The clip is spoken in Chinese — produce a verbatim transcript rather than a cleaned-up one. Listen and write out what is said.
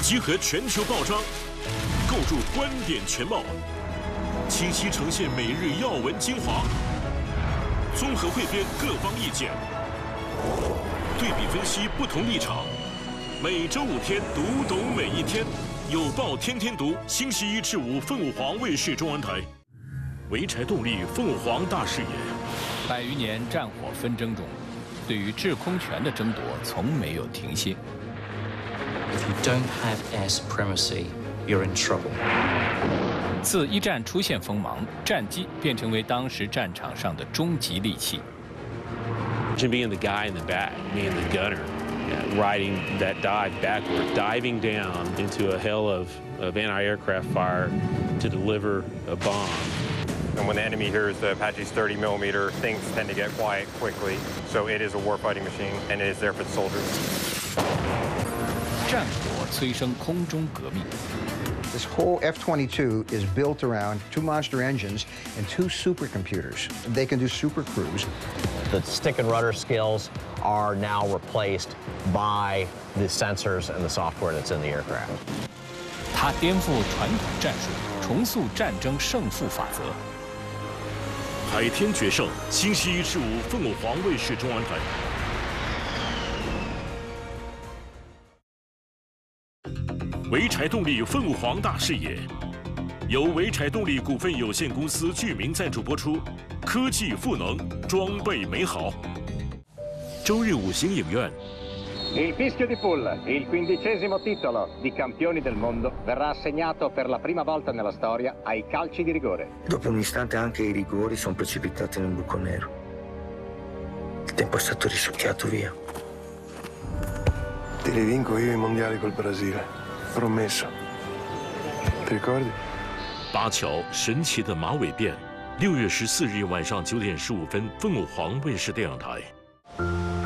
集合全球报章，构筑观点全貌，清晰呈现每日要闻精华，综合汇编各方意见，对比分析不同立场。每周五天，读懂每一天。有报天天读，星期一至五，凤舞凰卫视中文台。潍柴动力凤舞凰大视野。 百余年战火纷争中，对于制空权的争夺从没有停歇。 If you don't have air supremacy, you're in trouble. 自一战出现锋芒，战机便成为当时战场上的终极利器。 Imagine being the guy in the back, being the gunner, yeah, riding that dive backward, diving down into a hail of, of anti-aircraft fire to deliver a bomb. And when the enemy hears the Apache's thirty millimeter, things tend to get quiet quickly. So it is a warfighting machine, and it is there for the soldiers. 战火催生空中革命。 This whole F twenty-two is built around two monster engines and two supercomputers. They can do super cruise. The stick and rudder skills are now replaced by the sensors and the software that's in the aircraft. 它颠覆传统战术，重塑战争胜负法则。 海天决胜，星期一至五，凤舞凰卫视中文台。潍柴动力凤舞凰大视野，由潍柴动力股份有限公司剧名赞助播出。科技赋能，装备美好。周日五星影院。 Il fischio di Pull, il quindicesimo titolo di campioni del mondo, verrà assegnato per la prima volta nella storia ai calci di rigore. Dopo un istante anche i rigori sono precipitati nel buco nero. Il tempo è stato risucchiato via. Te li vinco io i mondiali col Brasile, promesso. Ti ricordi? 巴乔神奇的马尾辫，六月十四日晚上九点十五分，凤舞凰卫视电影台。